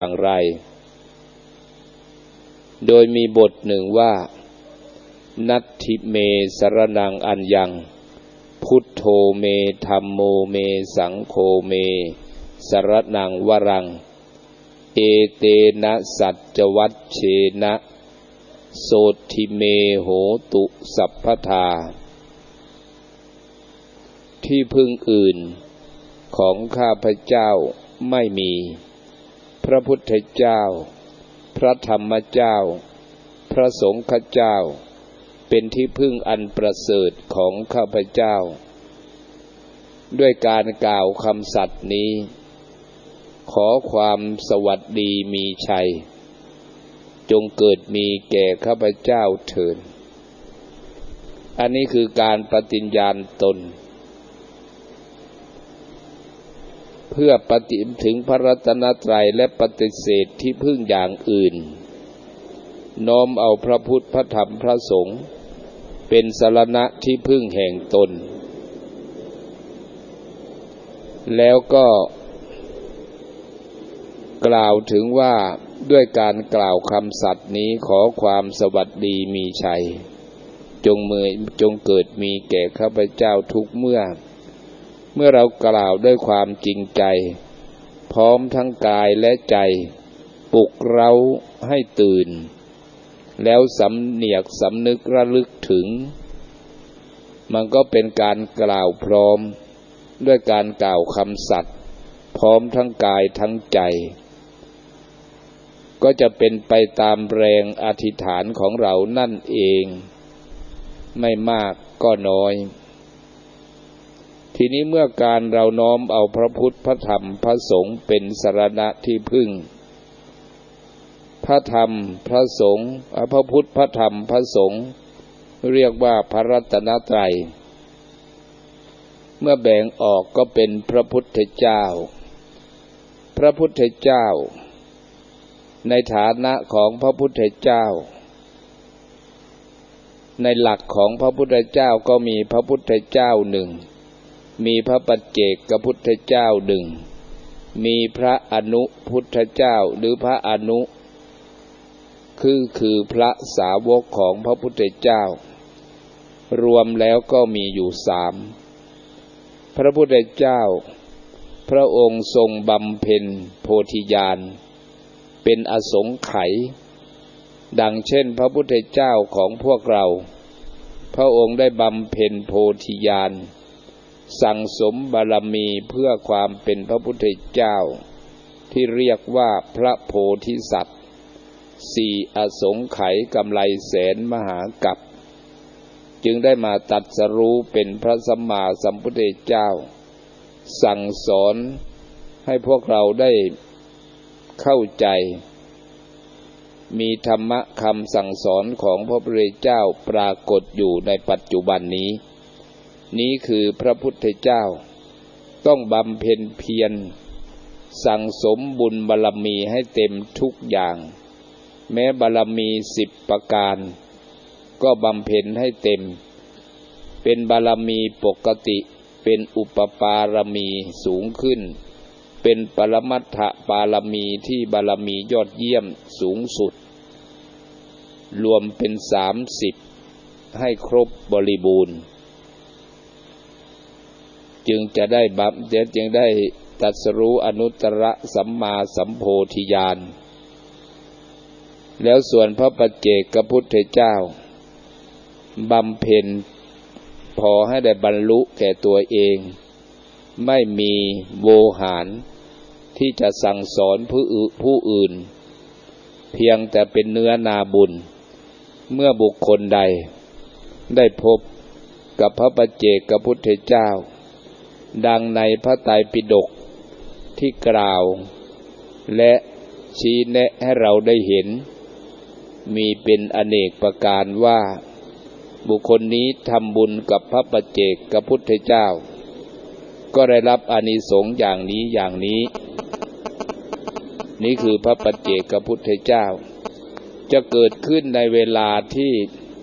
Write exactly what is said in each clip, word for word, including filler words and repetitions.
อย่างไรโดยมีบทหนึ่งว่านัตถิเมสรณังอัญญังพุทโธเมธัมโมเมสังโฆเมสรณังวรังเอเตนะสัจจวัชเชนะโสทิเมโหตุสัพพทาที่พึ่งอื่นของข้าพเจ้าไม่มีพระพุทธเจ้าพระธรรมเจ้าพระสงฆ์เจ้าเป็นที่พึ่งอันประเสริฐของข้าพเจ้าด้วยการกล่าวคำสัตย์นี้ขอความสวัสดีมีชัยจงเกิดมีแก่ข้าพเจ้าเถิดอันนี้คือการปฏิญญาณตนเพื่อปฏิบัติถึงพระรัตนตรัยและปฏิเสธที่พึ่งอย่างอื่นน้อมเอาพระพุทธพระธรรมพระสงฆ์เป็นสรณะที่พึ่งแห่งตนแล้วก็กล่าวถึงว่าด้วยการกล่าวคำสัตย์นี้ขอความสวัสดีมีชัยจงมือจงเกิดมีแก่ข้าพเจ้าทุกเมื่อเมื่อเรากล่าวด้วยความจริงใจพร้อมทั้งกายและใจปลุกเราให้ตื่นแล้วสำเนียกสำนึกระลึกถึงมันก็เป็นการกล่าวพร้อมด้วยการกล่าวคำสัตย์พร้อมทั้งกายทั้งใจก็จะเป็นไปตามแรงอธิษฐานของเรานั่นเองไม่มากก็น้อยทีนี้เมื่อการเราน้อมเอาพระพุทธพระธรรมพระสงฆ์เป็นสรณะที่พึ่งพระธรรมพระสงฆ์พระพุทธพระธรรมพระสงฆ์เรียกว่าพระรัตนตรัยเมื่อแบ่งออกก็เป็นพระพุทธเจ้าพระพุทธเจ้าในฐานะของพระพุทธเจ้าในหลักของพระพุทธเจ้าก็มีพระพุทธเจ้าหนึ่งมีพระปัจเจกพุทธเจ้าหนึ่งมีพระอนุพุทธเจ้าหรือพระอนุคือคือพระสาวกของพระพุทธเจ้ารวมแล้วก็มีอยู่สามพระพุทธเจ้าพระองค์ทรงบำเพ็ญโพธิญาณเป็นอสงไขยดังเช่นพระพุทธเจ้าของพวกเราพระองค์ได้บำเพ็ญโพธิญาณสั่งสมบารมีเพื่อความเป็นพระพุทธเจ้าที่เรียกว่าพระโพธิสัตว์สี่อสงไขยกำไลแสนมหากัปจึงได้มาตรัสรู้เป็นพระสัมมาสัมพุทธเจ้าสั่งสอนให้พวกเราได้เข้าใจมีธรรมะคำสั่งสอนของพระพุทธเจ้าปรากฏอยู่ในปัจจุบันนี้นี้คือพระพุทธเจ้าต้องบำเพ็ญเพียรสั่งสมบุญบารมีให้เต็มทุกอย่างแม้บารมีสิบประการก็บำเพ็ญให้เต็มเป็นบารมีปกติเป็นอุปปารมีสูงขึ้นเป็นปรมัตถบารมีที่บารมียอดเยี่ยมสูงสุดรวมเป็นสามสิบให้ครบบริบูรณ์จึงจะได้บัพจึงได้ตรัสรู้อนุตตรสัมมาสัมโพธิญาณแล้วส่วนพระปัจเจกพุทธเจ้าบำเพ็ญพอให้ได้บรรลุแก่ตัวเองไม่มีโวหารที่จะสั่งสอนผู้ผู้อื่นเพียงแต่เป็นเนื้อนาบุญเมื่อบุคคลใดได้พบกับพระปัจเจกพุทธเจ้าดังในพระไตรปิฎกที่กล่าวและชี้แนะให้เราได้เห็นมีเป็นอเนกประการว่าบุคคลนี้ทำบุญกับพระปัจเจกพุทธเจ้าก็ได้รับอานิสงส์อย่างนี้อย่างนี้นี่คือพระปัจเจกพุทธเจ้าจะเกิดขึ้นในเวลาที่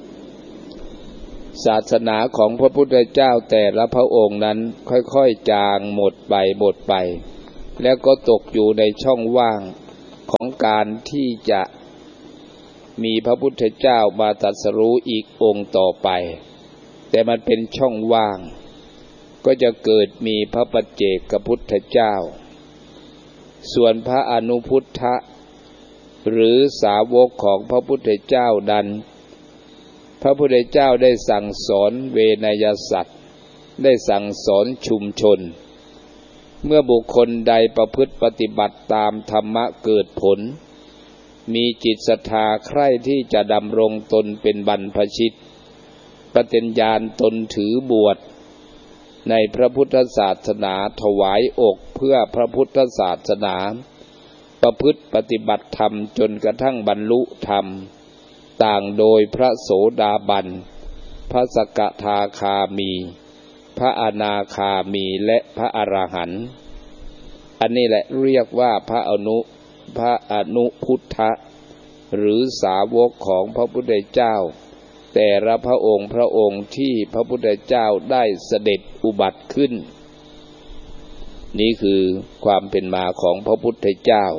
ศาสนาของพระพุทธเจ้าแต่ละพระองค์นั้นค่อยๆจางหมดไปหมดไปแล้วก็ตกอยู่ในช่องว่างของการที่จะมีพระพุทธเจ้ามาตรัสรู้อีกองค์ต่อไปแต่มันเป็นช่องว่างก็จะเกิดมีพระปัจเจกพุทธเจ้าส่วนพระอนุพุทธะหรือสาวกของพระพุทธเจ้าดันพระพุทธเจ้าได้สั่งสอนเวนยสัตว์ได้สั่งสอนชุมชนเมื่อบุคคลใดประพฤติปฏิบัติตามธรรมะเกิดผลมีจิตศรัทธาใคร่ที่จะดำรงตนเป็นบรรพชิตปฏิญญาณตนถือบวชในพระพุทธศาสนาถวายอกเพื่อพระพุทธศาสนาประพฤติปฏิบัติธรรมจนกระทั่งบรรลุธรรมต่างโดยพระโสดาบันพระสกทาคามีพระอนาคามีและพระอรหันต์อันนี้แหละเรียกว่าพระอนุพระอนุพุทธะหรือสาวกของพระพุทธเจ้าแต่ละพระองค์พระองค์ที่พระพุทธเจ้าได้เสด็จอุบัติขึ้นนี่คือความเป็นมาของพระพุทธเจ้า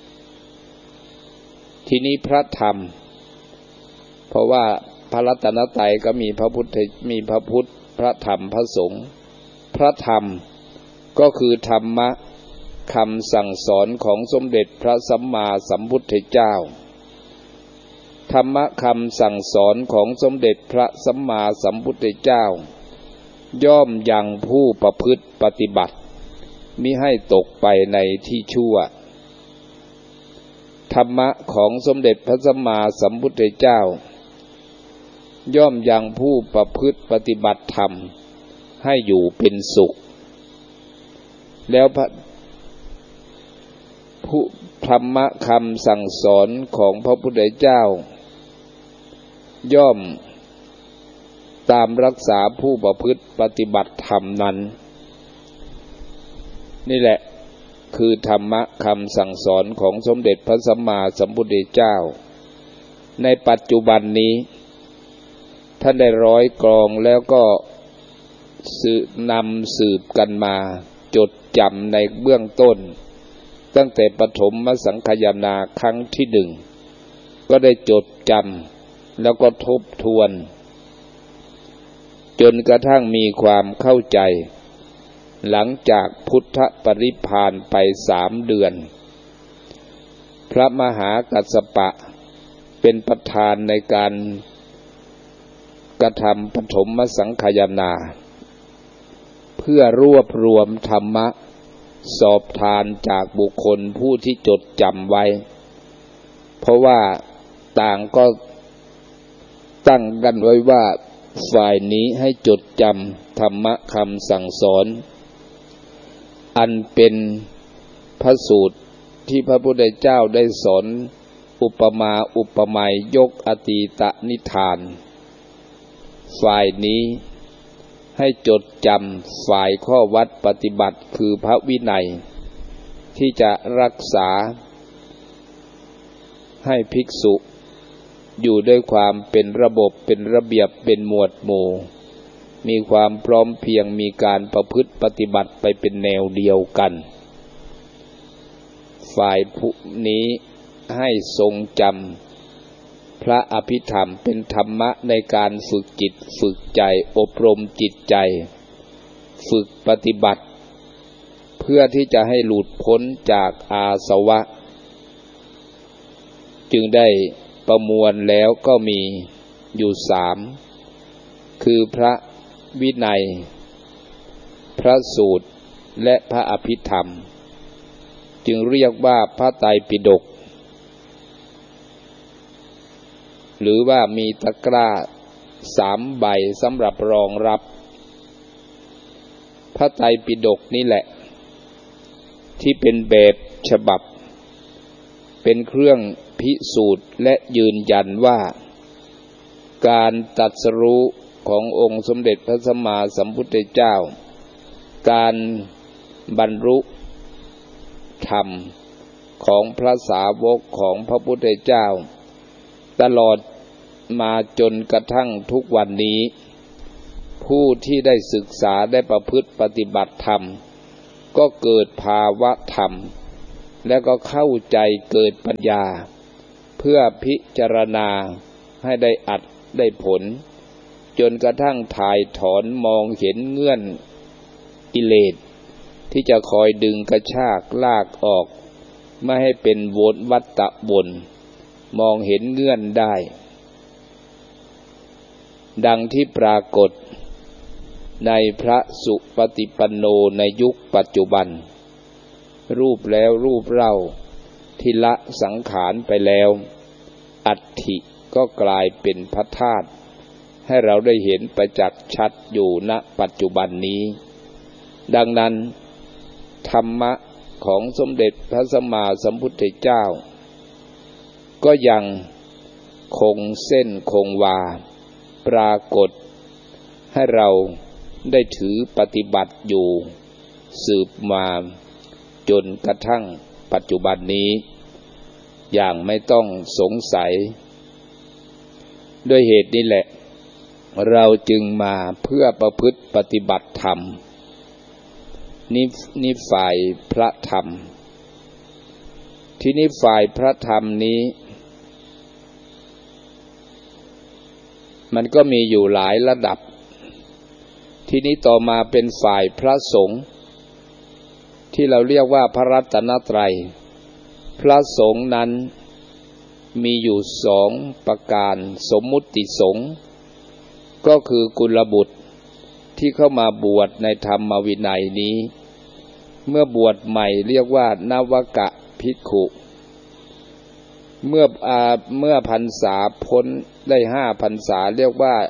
ทีนี้พระธรรมเพราะว่าพระรัตนตรัยก็มีพระพุทธมีพระพุทธพระธรรมพระสงฆ์พระธรรมก็คือธรรมะคำสั่งสอนของสมเด็จพระสัมมาสัมพุทธเจ้าธรรมะคำสั่งสอนของสมเด็จพระสัมมาสัมพุทธเจ้าย่อมยังผู้ประพฤติปฏิบัติมิให้ตกไปในที่ชั่วธรรมะของสมเด็จพระสัมมาสัมพุทธเจ้าย่อมยังผู้ประพฤติปฏิบัติธรรมให้อยู่เป็นสุขแล้วพระผู้ธรรมะคำสั่งสอนของพระพุทธเจ้าย่อมตามรักษาผู้ประพฤติปฏิบัติธรรมนั้นนี่แหละคือธรรมะคำสั่งสอนของสมเด็จพระสัมมาสัมพุทธเจ้าในปัจจุบันนี้ท่านได้ร้อยกรองแล้วก็สืบนำสืบกันมาจดจำในเบื้องต้นตั้งแต่ปฐมสังคายนาครั้งที่หนึ่งก็ได้จดจำแล้วก็ทบทวนจนกระทั่งมีความเข้าใจหลังจากพุทธปริพานไปสามเดือนพระมหากัสสปะเป็นประธานในการกระทำปฐมสังคายนาเพื่อรวบรวมธรรมะสอบทานจากบุคคลผู้ที่จดจำไว้เพราะว่าต่างก็ตั้งกันไว้ว่าฝ่ายนี้ให้จดจำธรรมะคำสั่งสอนอันเป็นพระสูตรที่พระพุทธเจ้าได้สอนอุปมาอุปไมยยกอตีตนิทานฝ่ายนี้ให้จดจำฝ่ายข้อวัดปฏิบัติคือพระวินัยที่จะรักษาให้ภิกษุอยู่ด้วยความเป็นระบบเป็นระเบียบเป็นหมวดหมู่มีความพร้อมเพรียงมีการประพฤติปฏิบัติไปเป็นแนวเดียวกันฝ่ายผู้นี้ให้ทรงจำพระอภิธรรมเป็นธรรมะในการฝึกจิตฝึกใจอบรมจิตใจฝึกปฏิบัติเพื่อที่จะให้หลุดพ้นจากอาสวะจึงได้ประมวลแล้วก็มีอยู่สามคือพระวินัยพระสูตรและพระอภิธรรมจึงเรียกว่าพระไตรปิฎกหรือว่ามีตะกร้าสามใบสำหรับรองรับพระไตรปิฎกนี่แหละที่เป็นแบบฉบับเป็นเครื่องพิสูจน์และยืนยันว่าการตรัสรู้ขององค์สมเด็จพระสัมมาสัมพุทธเจ้าการบรรลุธรรมของพระสาวกของพระพุทธเจ้าตลอดมาจนกระทั่งทุกวันนี้ผู้ที่ได้ศึกษาได้ประพฤติปฏิบัติธรรมก็เกิดภาวะธรรมแล้วก็เข้าใจเกิดปัญญาเพื่อพิจารณาให้ได้อัดได้ผลจนกระทั่งถ่ายถอนมองเห็นเงื่อนกิเลสที่จะคอยดึงกระชากลากออกไม่ให้เป็นวนวัฏฏะวนมองเห็นเงื่อนได้ดังที่ปรากฏในพระสุปฏิปันโนในยุคปัจจุบันรูปแล้วรูปเล่าที่ละสังขารไปแล้วอัฐิก็กลายเป็นพระธาตุให้เราได้เห็นประจักษ์ชัดอยู่ณปัจจุบันนี้ดังนั้นธรรมะของสมเด็จพระสัมมาสัมพุทธเจ้าก็ยังคงเส้นคงวาปรากฏให้เราได้ถือปฏิบัติอยู่สืบมาจนกระทั่งปัจจุบันนี้อย่างไม่ต้องสงสัยด้วยเหตุนี้แหละเราจึงมาเพื่อประพฤติปฏิบัติธรรมนี่นี่ฝ่ายพระธรรมที่นี่ฝ่ายพระธรรมนี้มันก็มีอยู่หลายระดับที่นี้ต่อมาเป็นฝ่ายพระสงฆ์ที่เราเรียกว่าพระรัตนตรัยพระสงฆ์นั้นมีอยู่สองประการสมมุติสงฆ์ก็คือกุลบุตรที่เข้ามาบวชในธรรมวินัยนี้เมื่อบวชใหม่เรียกว่านวกะภิกขุเมื่ออ่าเมื่อพรรษาพ้นได้ห้าพรรษาเรียกว่า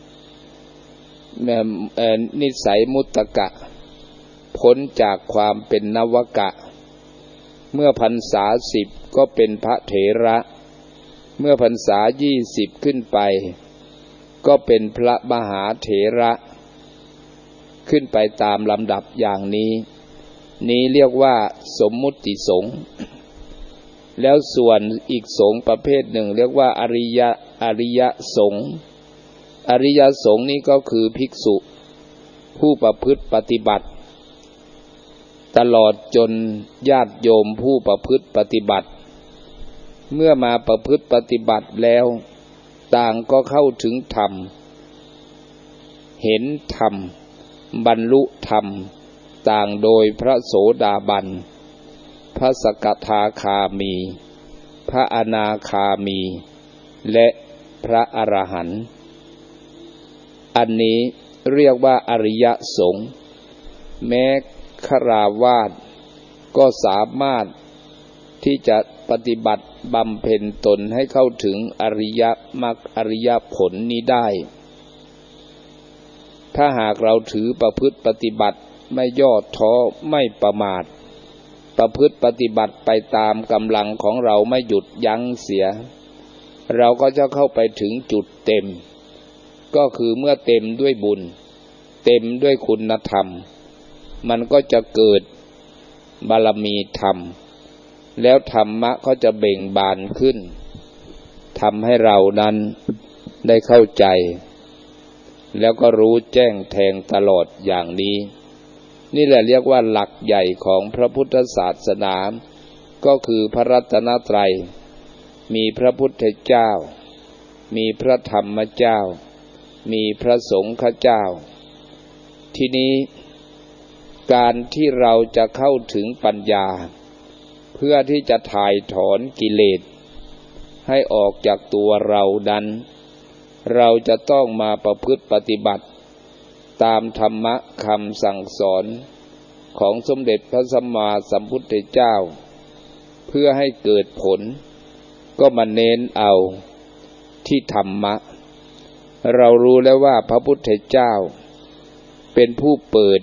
เอ่อนิสัยมุตตกะพ้นจากความเป็นนวกะเมื่อพรรษาสิบก็เป็นพระเถระเมื่อพรรษายี่สิบขึ้นไปก็เป็นพระมหาเถระขึ้นไปตามลำดับอย่างนี้นี้เรียกว่าสมมุติสงฆ์แล้วส่วนอีกสงฆ์ประเภทหนึ่งเรียกว่าอริยะอริยสงฆ์อริยสงฆ์นี้ก็คือภิกษุผู้ประพฤติปฏิบัติตลอดจนญาติโยมผู้ประพฤติปฏิบัติเมื่อมาประพฤติปฏิบัติแล้วต่างก็เข้าถึงธรรมเห็นธรรมบรรลุธรรมต่างโดยพระโสดาบันพระสกทาคามีพระอนาคามีและพระอรหันต์อันนี้เรียกว่าอริยสงฆ์แม้ฆราวาสก็สามารถที่จะปฏิบัติบำเพ็ญตนให้เข้าถึงอริยมรรคอริยผลนี้ได้ถ้าหากเราถือประพฤติปฏิบัติไม่ย่อท้อไม่ประมาทประพฤติปฏิบัติไปตามกำลังของเราไม่หยุดยั้งเสียเราก็จะเข้าไปถึงจุดเต็มก็คือเมื่อเต็มด้วยบุญเต็มด้วยคุณธรรมมันก็จะเกิดบารมีธรรมแล้วธรรมะก็จะเบ่งบานขึ้นทำให้เรานั้นได้เข้าใจแล้วก็รู้แจ้งแทงตลอดอย่างนี้นี่แหละเรียกว่าหลักใหญ่ของพระพุทธศาสนาก็คือพระรัตนตรัยมีพระพุทธเจ้ามีพระธรรมเจ้ามีพระสงฆ์เจ้าทีนี้การที่เราจะเข้าถึงปัญญาเพื่อที่จะถ่ายถอนกิเลสให้ออกจากตัวเรานั้นเราจะต้องมาประพฤติปฏิบัติตามธรรมะคำสั่งสอนของสมเด็จพระสัมมาสัมพุทธเจ้าเพื่อให้เกิดผลก็มาเน้นเอาที่ธรรมะเรารู้แล้วว่าพระพุทธเจ้าเป็นผู้เปิด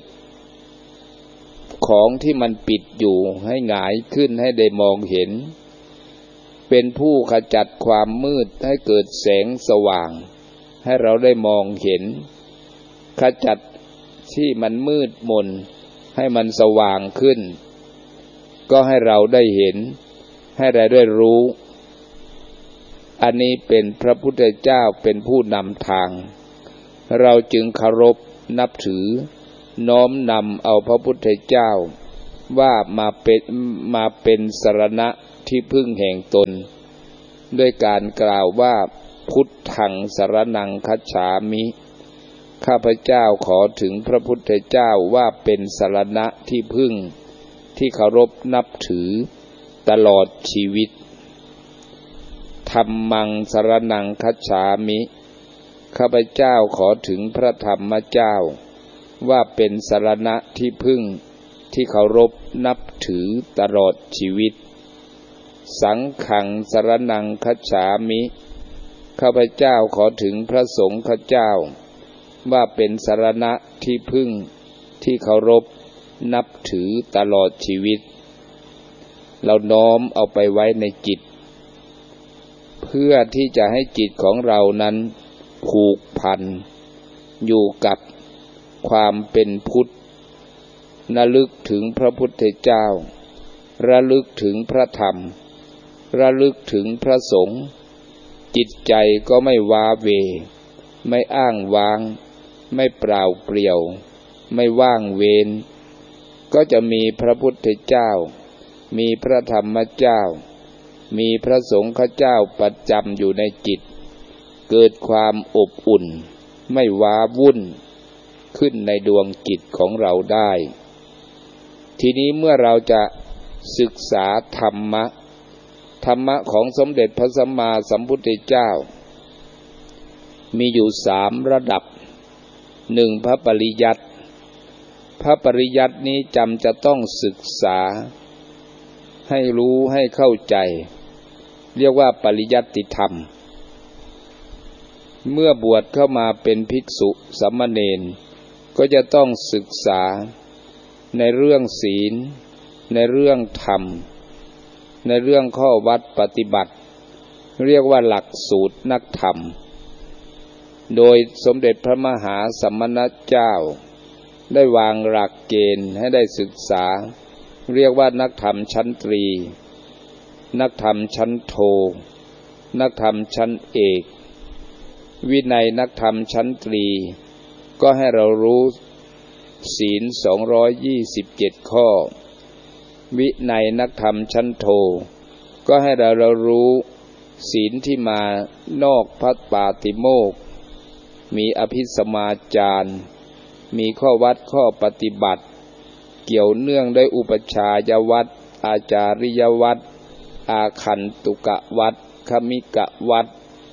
ของที่มันปิดอยู่ให้หงายขึ้นให้ได้มองเห็นเป็นผู้ขจัดความมืดให้เกิดแสงสว่างให้เราได้มองเห็นขจัดที่มันมืดมนให้มันสว่างขึ้นก็ให้เราได้เห็นให้เราได้รู้อันนี้เป็นพระพุทธเจ้าเป็นผู้นำทางเราจึงเคารพนับถือน้อมนำเอาพระพุทธเจ้าว่ามาเป็นมาเป็นสรณะที่พึ่งแห่งตนด้วยการกล่าวว่าพุทธังสรณังคัจฉามิข้าพเจ้าขอถึงพระพุทธเจ้าว่าเป็นสรณะที่พึ่งที่เคารพนับถือตลอดชีวิตธัมมังสรณังคัจฉามิข้าพเจ้าขอถึงพระธรรมเจ้าว่าเป็นสรณะที่พึ่งที่เคารพนับถือตลอดชีวิตสังฆังสรณังคัจฉามิข้าพเจ้าขอถึงพระสงฆ์เจ้าว่าเป็นสรณะที่พึ่งที่เคารพนับถือตลอดชีวิตเราน้อมเอาไปไว้ในจิตเพื่อที่จะให้จิตของเรานั้นผูกพันอยู่กับความเป็นพุทธระลึกถึงพระพุทธเจ้าระลึกถึงพระธรรมระลึกถึงพระสงฆ์จิตใจก็ไม่ว้าเหวไม่อ้างว้างไม่เปล่าเปลี่ยวไม่ว่างเวรก็จะมีพระพุทธเจ้ามีพระธรรมเจ้ามีพระสงฆ์เจ้าประจำอยู่ในจิตเกิดความอบอุ่นไม่ว้าวุ่นขึ้นในดวงจิตของเราได้ทีนี้เมื่อเราจะศึกษาธรรมะธรรมะของสมเด็จพระสัมมาสัมพุทธเจ้ามีอยู่สามระดับหนึ่งพระปริยัติพระปริยัตินี้จำจะต้องศึกษาให้รู้ให้เข้าใจเรียกว่าปริยัติธรรมเมื่อบวชเข้ามาเป็นภิกษุสามเณรก็จะต้องศึกษาในเรื่องศีลในเรื่องธรรมในเรื่องข้อวัดปฏิบัติเรียกว่าหลักสูตรนักธรรมโดยสมเด็จพระมหาสมณเจ้าได้วางหลักเกณฑ์ให้ได้ศึกษาเรียกว่านักธรรมชั้นตรีนักธรรมชั้นโทนักธรรมชั้นเอกวินัยนักธรรมชั้นตรีก็ให้เรารู้ศีลสองร้อยยี่สิบเจ็ดข้อวินัยนักธรรมชั้นโทก็ให้เราเรารู้ศีลที่มานอกพระปาติโมกข์มีอภิสมาจารมีข้อวัดข้อปฏิบัติเกี่ยวเนื่องด้วยอุปชายวัดอาจาริยวัดอาคันตุกะวัดคมิกะวัด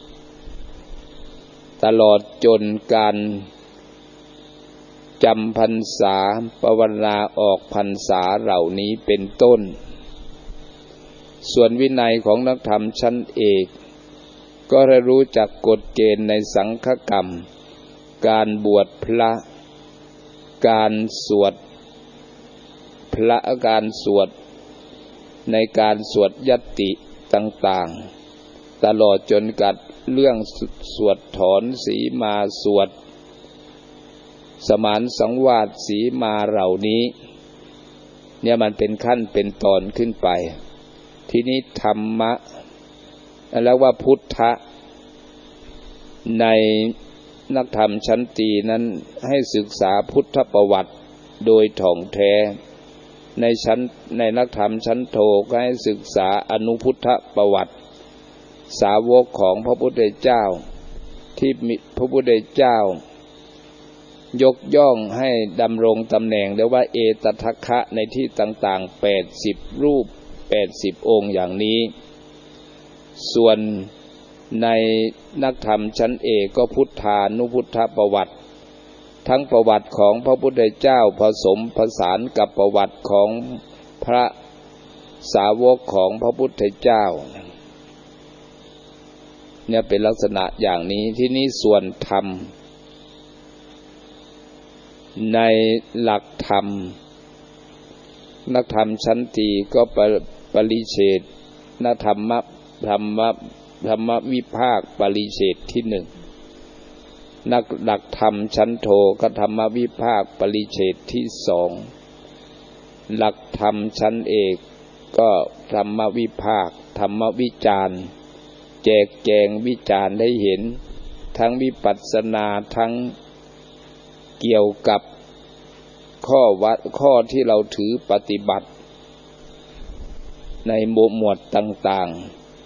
ตลอดจนการจำพรรษาภาวนาออกพรรษาเหล่านี้เป็นต้นส่วนวินัยของนักธรรมชั้นเอกก็ได้รู้จักกฎเกณฑ์ในสังฆกรรมการบวชพระการสวดพระการสวดในการสวดญัตติต่างๆตลอดจนกัดเรื่องสวดถอนสีมาสวดสมานสังวาสสีมาเหล่านี้เนี่ยมันเป็นขั้นเป็นตอนขึ้นไปทีนี้ธรรมะแล้วว่าพุทธะในนักธรรมชั้นตรีนั้นให้ศึกษาพุทธประวัติโดยถ่องแท้ในชั้นในนักธรรมชั้นโทก็ให้ศึกษาอนุพุทธประวัติสาวกของพระพุทธเจ้าที่มีพระพุทธเจ้ายกย่องให้ดำรงตำแหน่งเรียกว่าเอตทัคคะในที่ต่างๆแปดสิบรูปแปดสิบองค์อย่างนี้ส่วนในนักธรรมชั้นเอกก็พุทธานุพุทธประวัติทั้งประวัติของพระพุทธเจ้าผสมผสานกับประวัติของพระสาวกของพระพุทธเจ้าเนี่ยเป็นลักษณะอย่างนี้ที่นี้ส่วนธรรมในหลักธรรมนักธรรมชั้นตรีก็ปริเฉดนักธรรมะธรรมะธรรมวิภาคปริเฉดที่หนึ่งนักหลักธรรมชั้นโทก็ธรรมวิภาคปริเฉดที่สองหลักธรรมชั้นเอกก็ธรรมวิภาคธรรมวิจารณ์แจกแจงวิจารณ์ได้เห็นทั้งวิปัสสนาทั้งเกี่ยวกับข้อวัดข้อที่เราถือปฏิบัติในหมวดต่างๆ